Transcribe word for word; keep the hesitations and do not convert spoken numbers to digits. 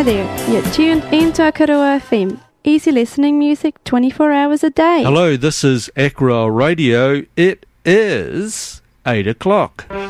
Hi there, you're tuned into Akaroa F M. Easy listening music twenty-four hours a day. Hello, this is Akra Radio. It is eight o'clock.